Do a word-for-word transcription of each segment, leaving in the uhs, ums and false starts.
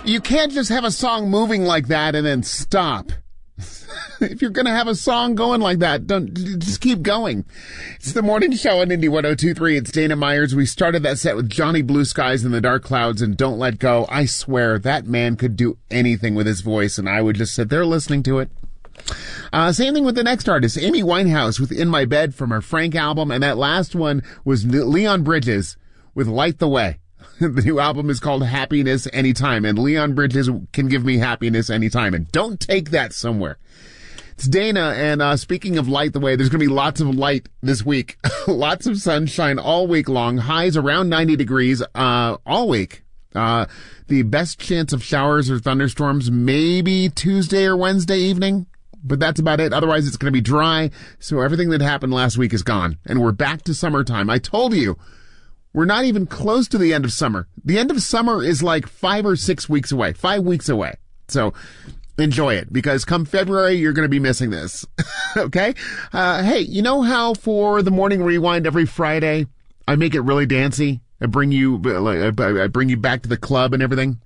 You can't just have a song moving like that and then stop. If you're going to have a song going like that, don't just keep going. It's the morning show on Indy one oh two point three. It's Dana Myers. We started that set with Johnny Blue Skies and the Dark Clouds and Don't Let Go. I swear that man could do anything with his voice, and I would just sit there listening to it. Uh, same thing with the next artist, Amy Winehouse with In My Bed from her Frank album, and that last one was Leon Bridges with Light the Way. The new album is called Happiness Anytime, and Leon Bridges can give me happiness anytime, and don't take that somewhere. It's Dana, and uh, speaking of light the way, there's going to be lots of light this week. Lots of sunshine all week long, highs around ninety degrees uh, all week. Uh, the best chance of showers or thunderstorms maybe Tuesday or Wednesday evening, but that's about it. Otherwise, it's going to be dry, so everything that happened last week is gone, and we're back to summertime. I told you. We're not even close to the end of summer. The end of summer is like five or six weeks away, five weeks away. So enjoy it, because come February, you're going to be missing this. Okay? Uh, hey, you know how for the morning rewind every Friday, I make it really dancey? I bring you, I bring you back to the club and everything.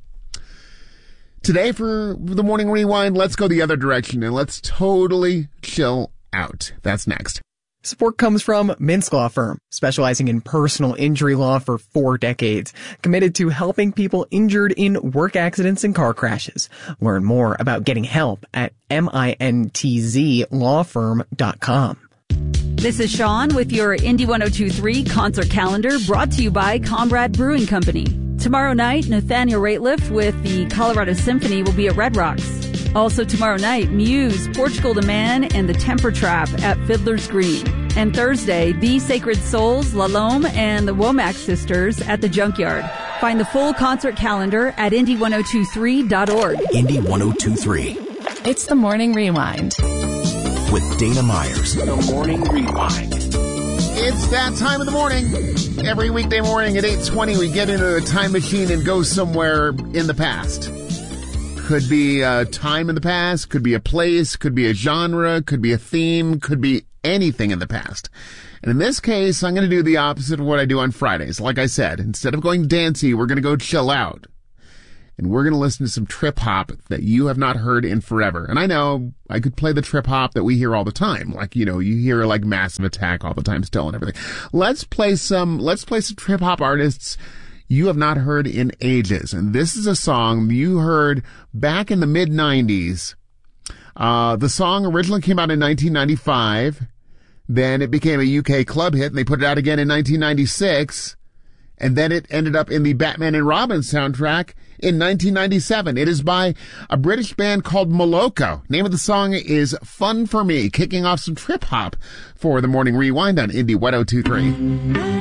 Today for the morning rewind, let's go the other direction and let's totally chill out. That's next. Support comes from Mintz Law Firm, specializing in personal injury law for four decades, committed to helping people injured in work accidents and car crashes. Learn more about getting help at mintz law firm dot com. This is Sean with your Indy one oh two point three concert calendar, brought to you by Comrade Brewing Company. Tomorrow night, Nathaniel Rateliff with the Colorado Symphony will be at Red Rocks. Also tomorrow night, Muse, Portugal the Man, and the Temper Trap at Fiddler's Green. And Thursday, The Sacred Souls, La Lome, and the Womack Sisters at the Junkyard. Find the full concert calendar at indy ten twenty-three dot org. Indy ten twenty-three. It's the Morning Rewind. With Dana Myers. The Morning Rewind. It's that time of the morning. Every weekday morning at eight twenty, we get into a time machine and go somewhere in the past. Could be a time in the past, could be a place, could be a genre, could be a theme, could be anything in the past. And in this case, I'm going to do the opposite of what I do on Fridays. Like I said, instead of going dancey, we're going to go chill out. And we're going to listen to some trip hop that you have not heard in forever. And I know I could play the trip hop that we hear all the time. Like, you know, you hear like Massive Attack all the time still and everything. Let's play some, let's play some trip hop artists you have not heard in ages. And this is a song you heard back in the mid nineties. Uh, the song originally came out in nineteen ninety-five. Then it became a U K club hit, and they put it out again in nineteen ninety-six. And then it ended up in the Batman and Robin soundtrack in nineteen ninety-seven. It is by a British band called Moloko. Name of the song is Fun for Me, kicking off some trip hop for the Morning Rewind on Indy ten twenty-three.